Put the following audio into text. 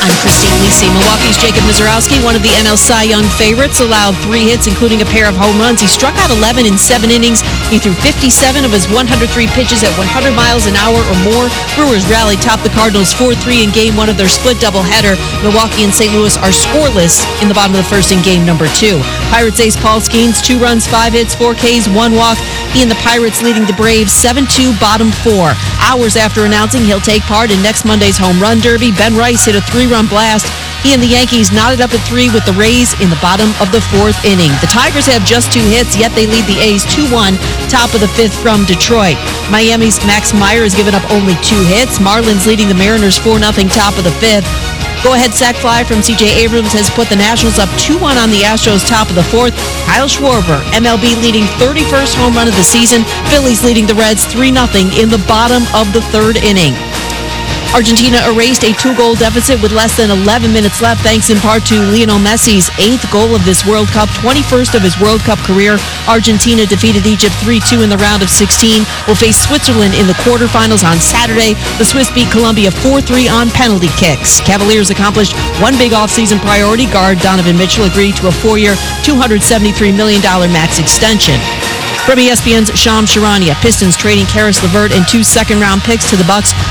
I'm Christine Lisi. Milwaukee's Jacob Misiorowski, one of the NL Cy Young favorites, allowed 3 hits, including a pair of home runs. He struck out 11 in 7 innings. He threw 57 of his 103 pitches at 100 miles an hour or more. Brewers rally topped the Cardinals 4-3 in Game 1 of their split doubleheader. Milwaukee and St. Louis are scoreless in the bottom of the first in Game number 2. Pirates ace Paul Skeens, 2 runs, 5 hits, 4 Ks, 1 walk. He and the Pirates leading the Braves 7-2, bottom 4. Hours after announcing he'll take part in next Monday's Home Run Derby, Ben Rice hit a 3-run blast. He and the Yankees knotted up at 3 with the Rays in the bottom of the 4th inning. The Tigers have just 2 hits, yet they lead the A's 2-1, top of the 5th from Detroit. Miami's Max Meyer has given up only 2 hits. Marlins leading the Mariners 4-0, top of the 5th. Go-ahead sac fly from C.J. Abrams has put the Nationals up 2-1 on the Astros, top of the 4th. Kyle Schwarber, MLB leading 31st home run of the season. Phillies leading the Reds 3-0 in the bottom of the 3rd inning. Argentina erased a 2-goal deficit with less than 11 minutes left, thanks in part to Lionel Messi's 8th goal of this World Cup, 21st of his World Cup career. Argentina defeated Egypt 3-2 in the round of 16. Will face Switzerland in the quarterfinals on Saturday. The Swiss beat Colombia 4-3 on penalty kicks. Cavaliers accomplished one big offseason priority. Guard Donovan Mitchell agreed to a 4-year, $273 million max extension. From ESPN's Shams Charania, Pistons trading Karis LeVert and 2 second-round picks to the Bucks